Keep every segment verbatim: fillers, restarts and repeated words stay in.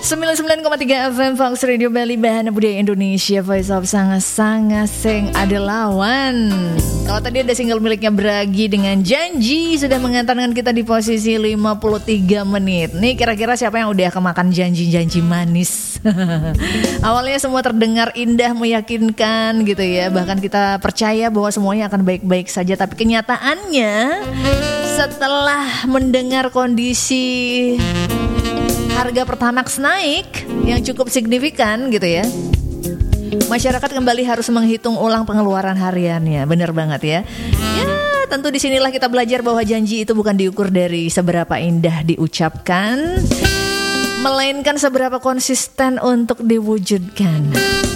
sembilan puluh sembilan koma tiga F M Fox Radio Bali, Bahana Budaya Indonesia, Voice of Sangat-Sangat Sing Ada Lawan. Kalau tadi ada single miliknya Bragi dengan Janji, sudah mengantarkan kita di posisi lima puluh tiga menit. Nih kira-kira siapa yang udah kemakan janji-janji manis? Awalnya semua terdengar indah, meyakinkan gitu ya. Bahkan kita percaya bahwa semuanya akan baik-baik saja. Tapi kenyataannya setelah mendengar kondisi harga Pertamax naik yang cukup signifikan gitu ya, masyarakat kembali harus menghitung ulang pengeluaran hariannya. Bener banget ya. Ya tentu disinilah kita belajar bahwa janji itu bukan diukur dari seberapa indah diucapkan, melainkan seberapa konsisten untuk diwujudkan.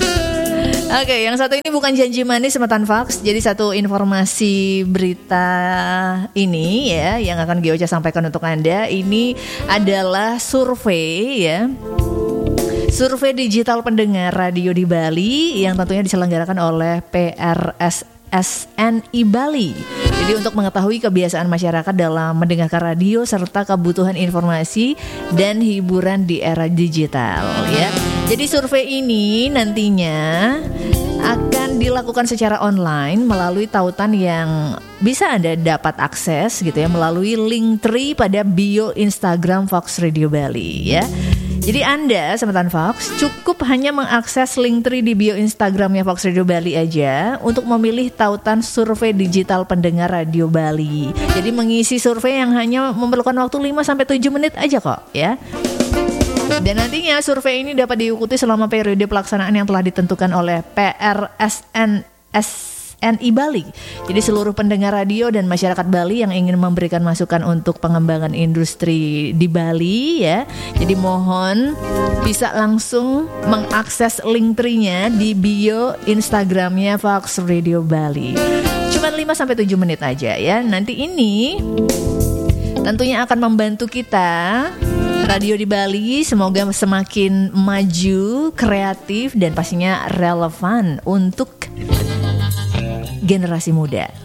Oke, yang satu ini bukan janji manis sematan Fox. Jadi satu informasi berita ini ya yang akan Gioca sampaikan untuk Anda, ini adalah survei ya. Survei digital pendengar radio di Bali yang tentunya diselenggarakan oleh P R S S N I Bali. Jadi untuk mengetahui kebiasaan masyarakat dalam mendengarkan radio serta kebutuhan informasi dan hiburan di era digital ya. Jadi survei ini nantinya akan dilakukan secara online melalui tautan yang bisa Anda dapat akses gitu ya melalui link tree pada bio Instagram Fox Radio Bali ya. Jadi Anda, Sematan Fox, cukup hanya mengakses link tree di bio Instagramnya Fox Radio Bali aja untuk memilih tautan survei digital pendengar radio Bali. Jadi mengisi survei yang hanya memerlukan waktu lima sampai tujuh menit aja kok ya. Dan nantinya survei ini dapat diikuti selama periode pelaksanaan yang telah ditentukan oleh P R S N I Bali. Jadi seluruh pendengar radio dan masyarakat Bali yang ingin memberikan masukan untuk pengembangan industri di Bali ya. Jadi mohon bisa langsung mengakses link tree-nya di bio Instagramnya Fox Radio Bali. Cuman lima sampai tujuh menit aja ya. Nanti ini tentunya akan membantu kita radio di Bali semoga semakin maju, kreatif dan pastinya relevan untuk generasi muda.